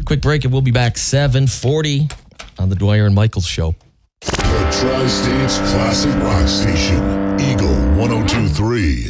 quick break, and we'll be back 7:40 on the Dwyer and Michaels Show. The Tri-State's classic rock station, Eagle 102.3.